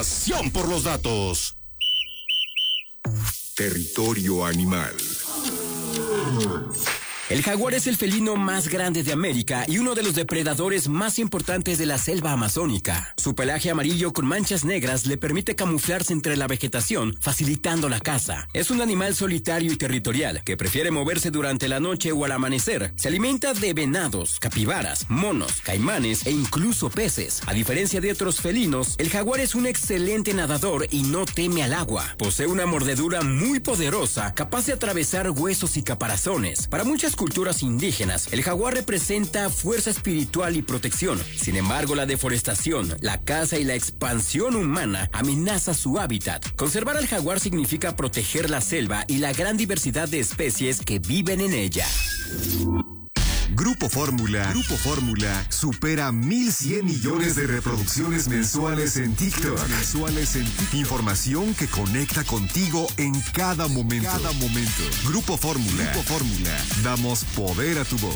pasión por los datos. Territorio animal. El jaguar es el felino más grande de América y uno de los depredadores más importantes de la selva amazónica. Su pelaje amarillo con manchas negras le permite camuflarse entre la vegetación, facilitando la caza. Es un animal solitario y territorial que prefiere moverse durante la noche o al amanecer. Se alimenta de venados, capibaras, monos, caimanes e incluso peces. A diferencia de otros felinos, el jaguar es un excelente nadador y no teme al agua. Posee una mordedura muy poderosa, capaz de atravesar huesos y caparazones. Para muchas culturas indígenas, el jaguar representa fuerza espiritual y protección. Sin embargo, la deforestación, la caza y la expansión humana amenaza su hábitat. Conservar al jaguar significa proteger la selva y la gran diversidad de especies que viven en ella. Grupo Fórmula supera 1,100 millones de reproducciones mensuales en TikTok. Información que conecta contigo en cada momento. Grupo Fórmula. Damos poder a tu voz.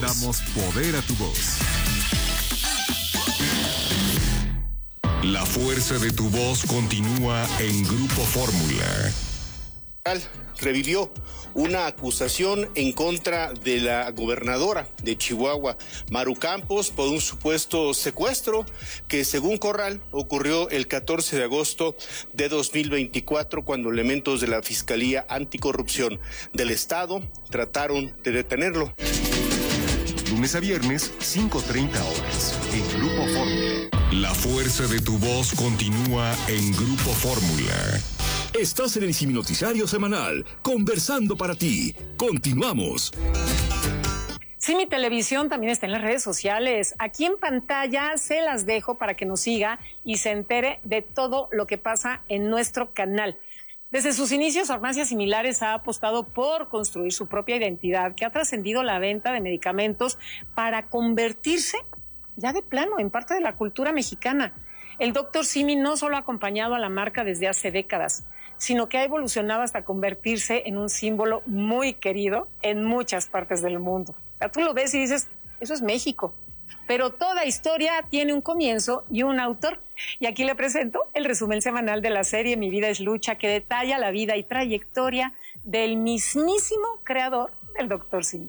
La fuerza de tu voz continúa en Grupo Fórmula. Revivió una acusación en contra de la gobernadora de Chihuahua, Maru Campos, por un supuesto secuestro que, según Corral, ocurrió el 14 de agosto de 2024, cuando elementos de la Fiscalía Anticorrupción del Estado trataron de detenerlo. Lunes a viernes, 5:30 horas, en Grupo Fórmula. La fuerza de tu voz continúa en Grupo Fórmula. Estás en el Siminoticiario Semanal, conversando para ti. Continuamos. Simi Televisión también está en las redes sociales. Aquí en pantalla se las dejo para que nos siga y se entere de todo lo que pasa en nuestro canal. Desde sus inicios, Farmacias Similares ha apostado por construir su propia identidad, que ha trascendido la venta de medicamentos para convertirse ya de plano en parte de la cultura mexicana. El Dr. Simi no solo ha acompañado a la marca desde hace décadas, sino que ha evolucionado hasta convertirse en un símbolo muy querido en muchas partes del mundo. O sea, tú lo ves y dices, eso es México. Pero toda historia tiene un comienzo y un autor. Y aquí le presento el resumen semanal de la serie Mi Vida es Lucha, que detalla la vida y trayectoria del mismísimo creador del Dr. Simi.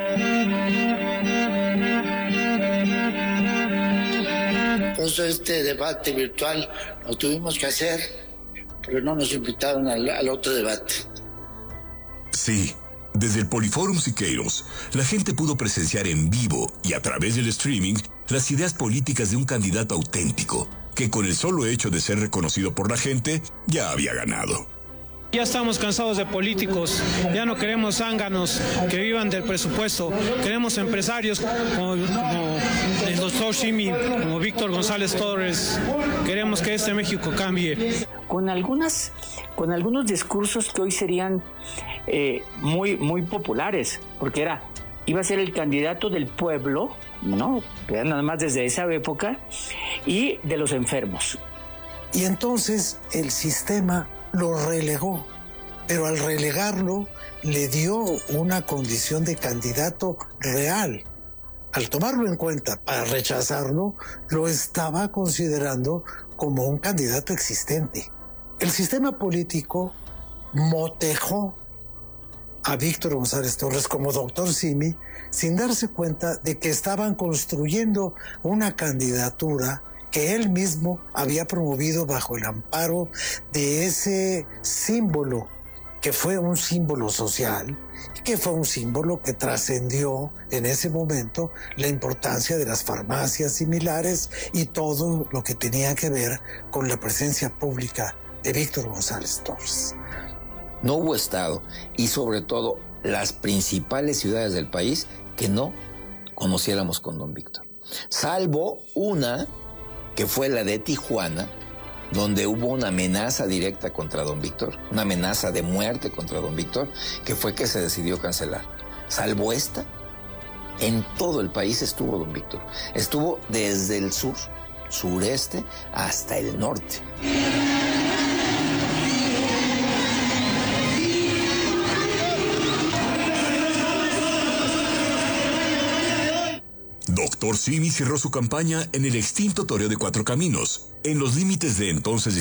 Todo este debate virtual lo tuvimos que hacer, pero no nos invitaron al otro debate. Sí, desde el Poliforum Siqueiros, la gente pudo presenciar en vivo y a través del streaming las ideas políticas de un candidato auténtico, que con el solo hecho de ser reconocido por la gente, ya había ganado. Ya estamos cansados de políticos, ya no queremos zánganos que vivan del presupuesto, queremos empresarios como el doctor Simi, como Víctor González Torres, queremos que este México cambie. Con algunos discursos que hoy serían muy populares, porque iba a ser el candidato del pueblo, ¿no? Nada más desde esa época, y de los enfermos. Y entonces el sistema lo relegó, pero al relegarlo le dio una condición de candidato real. Al tomarlo en cuenta para rechazarlo, lo estaba considerando como un candidato existente. El sistema político motejó a Víctor González Torres como Dr. Simi sin darse cuenta de que estaban construyendo una candidatura que él mismo había promovido bajo el amparo de ese símbolo, que fue un símbolo social, que fue un símbolo que trascendió en ese momento la importancia de las farmacias similares y todo lo que tenía que ver con la presencia pública de Víctor González Torres. No hubo estado, y sobre todo las principales ciudades del país, que no conociéramos con don Víctor. Salvo una, que fue la de Tijuana, donde hubo una amenaza directa contra don Víctor, una amenaza de muerte contra don Víctor, que fue que se decidió cancelar. Salvo esta, en todo el país estuvo don Víctor. Estuvo desde el sur, sureste, hasta el norte. Dr. Simi cerró su campaña en el extinto Toreo de Cuatro Caminos, en los límites de entonces